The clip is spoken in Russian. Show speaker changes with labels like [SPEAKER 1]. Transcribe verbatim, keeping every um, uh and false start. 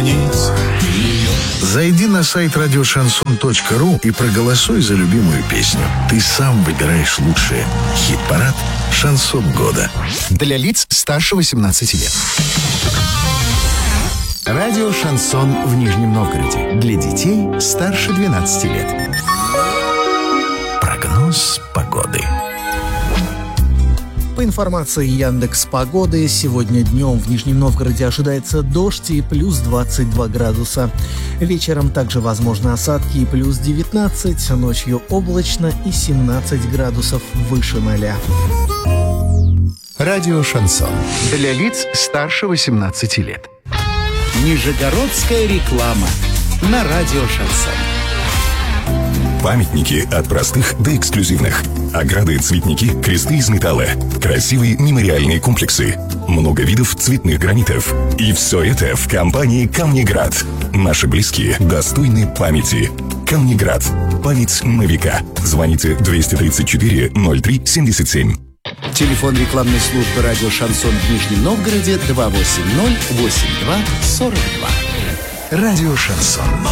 [SPEAKER 1] изменить ее.
[SPEAKER 2] Зайди на сайт радио шансон точка ру и проголосуй за любимую песню. Ты сам выбираешь лучшее. Хит-парад «Шансон года».
[SPEAKER 3] Для лиц старше восемнадцати лет. Радио «Шансон» в Нижнем Новгороде. Для детей старше двенадцати лет.
[SPEAKER 2] Прогноз погоды.
[SPEAKER 4] По информации Яндекс.Погоды, сегодня днем в Нижнем Новгороде ожидается дождь и плюс двадцать два градуса. Вечером также возможны осадки и плюс девятнадцать, ночью облачно и семнадцать градусов выше ноля.
[SPEAKER 3] Радио «Шансон». Для лиц старше восемнадцати лет.
[SPEAKER 5] Нижегородская реклама на радио «Шансон».
[SPEAKER 6] Памятники от простых до эксклюзивных. Ограды, цветники, кресты из металла. Красивые мемориальные комплексы. Много видов цветных гранитов. И все это в компании «Камнеград». Наши близкие достойны памяти. «Камнеград». Память на века. Звоните двести тридцать четыре ноль три семьдесят семь.
[SPEAKER 5] Телефон рекламной службы радио «Шансон» в Нижнем Новгороде два восемь ноль восемь два сорок два.
[SPEAKER 3] Радио «Шансон».